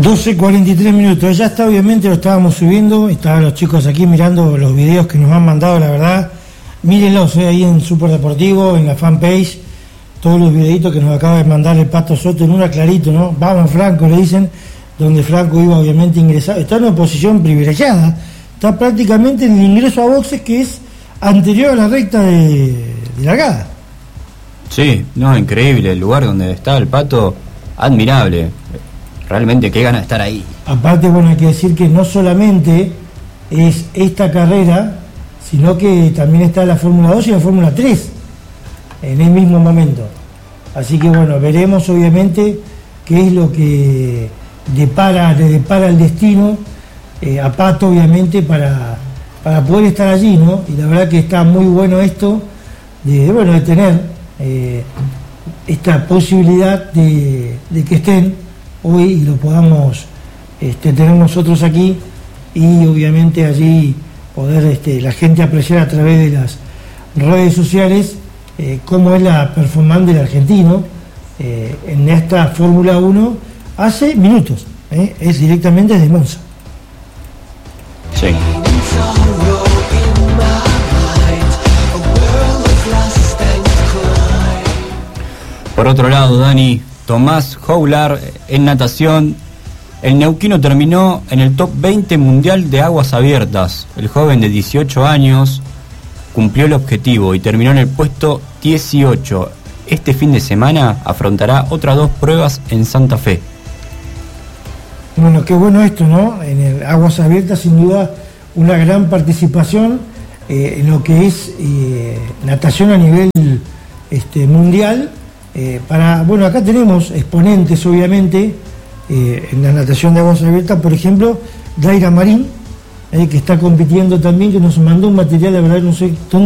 12:43. Ya está, obviamente lo estábamos subiendo. Estaban los chicos aquí mirando los videos que nos han mandado, la verdad. Mírenlos ahí en Super Deportivo, en la fanpage. Todos los videitos que nos acaba de mandar el Pato Soto, en una clarito, ¿no? Vamos, Franco, le dicen, donde Franco iba obviamente ingresado. Está en una posición privilegiada. Está prácticamente en el ingreso a boxes que es anterior a la recta de largada. Sí, no, increíble el lugar donde está el Pato, admirable. Realmente qué gana de estar ahí. Aparte, bueno, hay que decir que no solamente es esta carrera, sino que también está la Fórmula 2 y la Fórmula 3 en el mismo momento. Así que bueno, veremos obviamente qué es lo que le depara el destino a Pato, obviamente, para poder estar allí, ¿no? Y la verdad que está muy bueno esto de tener esta posibilidad de que estén hoy y lo podamos tener nosotros aquí, y obviamente allí poder la gente apreciar a través de las redes sociales cómo es la performance del argentino en esta Fórmula 1 hace minutos, es directamente desde Monza. Sí. Por otro lado, Dani, Tomás Joular en natación, el neuquino terminó en el top 20 mundial de aguas abiertas. El joven de 18 años cumplió el objetivo y terminó en el puesto 18. Este fin de semana afrontará otras 2 pruebas en Santa Fe. Bueno, qué bueno esto, ¿no? En el aguas abiertas, sin duda, una gran participación en lo que es natación a nivel mundial. Acá tenemos exponentes, obviamente, en la natación de aguas abiertas, por ejemplo, Daira Marín, que está compitiendo también, que nos mandó un material, la verdad no sé dónde